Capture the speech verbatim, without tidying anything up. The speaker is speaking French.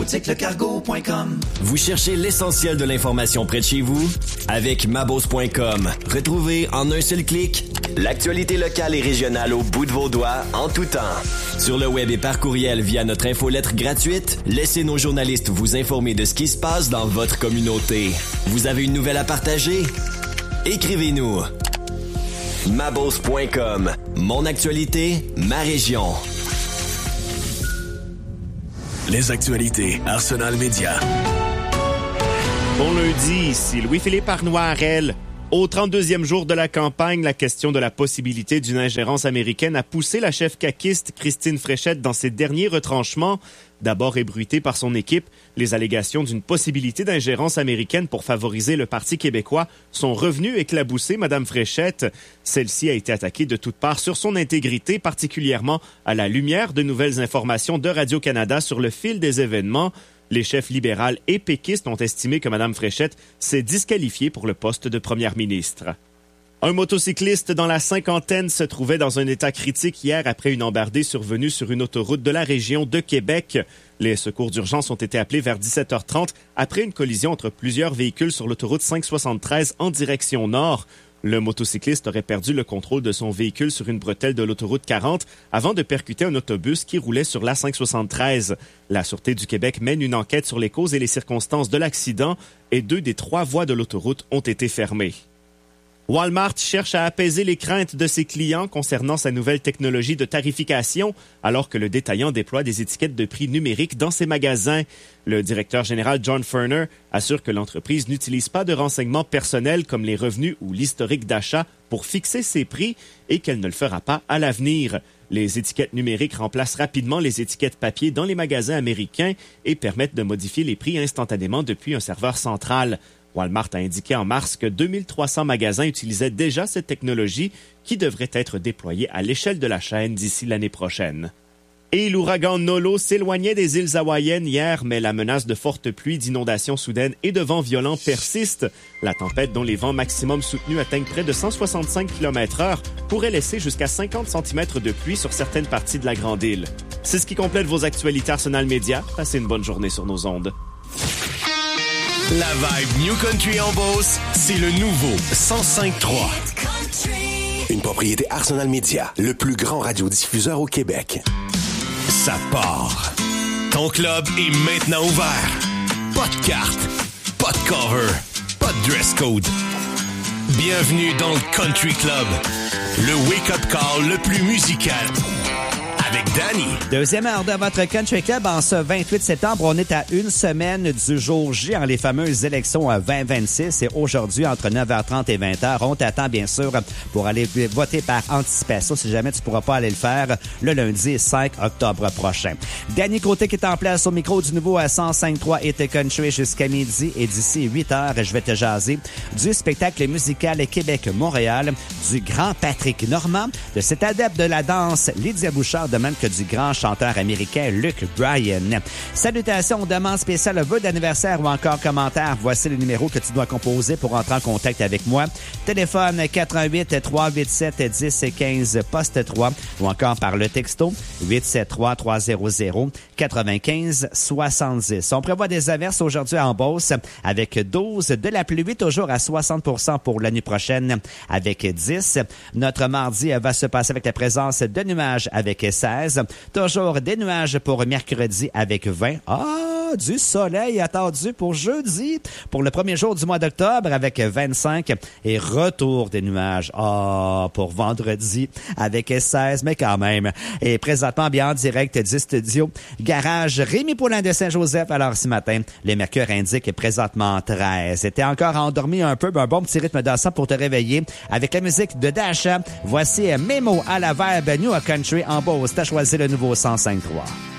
article cargo point com. Vous cherchez l'essentiel de l'information près de chez vous? Avec mabos point com. Retrouvez en un seul clic l'actualité locale et régionale au bout de vos doigts en tout temps. Sur le web et par courriel via notre infolettre gratuite, laissez nos journalistes vous informer de ce qui se passe dans votre communauté. Vous avez une nouvelle à partager? Écrivez-nous. mabos point com. Mon actualité, ma région. Les actualités Arsenal Média. Bon lundi, ici Louis-Philippe Arnoirel. Au trente-deuxième jour de la campagne, la question de la possibilité d'une ingérence américaine a poussé la chef caquiste Christine Fréchette dans ses derniers retranchements. D'abord ébruitée par son équipe, les allégations d'une possibilité d'ingérence américaine pour favoriser le Parti québécois sont revenues éclabousser Mme Fréchette. Celle-ci a été attaquée de toutes parts sur son intégrité, particulièrement à la lumière de nouvelles informations de Radio-Canada sur le fil des événements. Les chefs libérales et péquistes ont estimé que Mme Fréchette s'est disqualifiée pour le poste de première ministre. Un motocycliste dans la cinquantaine se trouvait dans un état critique hier après une embardée survenue sur une autoroute de la région de Québec. Les secours d'urgence ont été appelés vers dix-sept heures trente après une collision entre plusieurs véhicules sur l'autoroute cinq cent soixante-treize en direction nord. Le motocycliste aurait perdu le contrôle de son véhicule sur une bretelle de l'autoroute quarante avant de percuter un autobus qui roulait sur la cinq cent soixante-treize. La Sûreté du Québec mène une enquête sur les causes et les circonstances de l'accident et deux des trois voies de l'autoroute ont été fermées. Walmart cherche à apaiser les craintes de ses clients concernant sa nouvelle technologie de tarification, alors que le détaillant déploie des étiquettes de prix numériques dans ses magasins. Le directeur général John Ferner assure que l'entreprise n'utilise pas de renseignements personnels comme les revenus ou l'historique d'achat pour fixer ses prix et qu'elle ne le fera pas à l'avenir. Les étiquettes numériques remplacent rapidement les étiquettes papier dans les magasins américains et permettent de modifier les prix instantanément depuis un serveur central. Walmart a indiqué en mars que deux mille trois cents magasins utilisaient déjà cette technologie qui devrait être déployée à l'échelle de la chaîne d'ici l'année prochaine. Et l'ouragan Nolo s'éloignait des îles hawaïennes hier, mais la menace de fortes pluies, d'inondations soudaines et de vents violents persiste. La tempête, dont les vents maximums soutenus atteignent près de cent soixante-cinq kilomètres heure, pourrait laisser jusqu'à cinquante centimètres de pluie sur certaines parties de la grande île. C'est ce qui complète vos actualités Arsenal Média. Passez une bonne journée sur nos ondes. La vibe New Country en Beauce, c'est le nouveau cent cinq trois. Une propriété Arsenal Média, le plus grand radiodiffuseur au Québec. Ça part. Ton club est maintenant ouvert. Pas de carte, pas de cover, pas de dress code. Bienvenue dans le Country Club, le wake-up call le plus musical. Avec Danny. Deuxième heure de votre Country Club en ce vingt-huit septembre. On est à une semaine du jour J en les fameuses élections à vingt vingt-six. Et aujourd'hui, entre neuf heures trente et vingt heures, on t'attend bien sûr pour aller voter par anticipation si jamais tu pourras pas aller le faire le lundi cinq octobre prochain. Danny Côté qui est en place au micro du nouveau à cent cinq trois et Country jusqu'à midi. Et d'ici huit heures, je vais te jaser du spectacle musical Québec-Montréal, du grand Patrick Normand, de cet adepte de la danse Lydia Bouchard, de même que du grand chanteur américain Luke Bryan. Salutations, demandes spéciales, vœux d'anniversaire ou encore commentaires. Voici le numéro que tu dois composer pour entrer en contact avec moi. Téléphone quatre un huit, trois huit sept, un zéro un cinq, poste trois ou encore par le texto huit sept trois, trois zéro zéro, quatre cinq sept zéro. On prévoit des averses aujourd'hui en Beauce avec douze, de la pluie toujours à soixante pour cent pour l'année prochaine avec dix. Notre mardi va se passer avec la présence de nuages avec seize. Toujours des nuages pour mercredi avec vingt. Ah, du soleil attendu pour jeudi. Pour le premier jour du mois d'octobre avec vingt-cinq. Et retour des nuages. Ah, pour vendredi avec seize, mais quand même. Et présentement, bien en direct du studio Garage Rémi Poulin de Saint-Joseph. Alors, ce matin, les mercures indiquent présentement treize. T'es encore endormi un peu, un bon petit rythme dansant pour te réveiller avec la musique de Dasha. Voici Memo à la vibe New Country en Beauce. T'as choisi le nouveau cent cinq trois.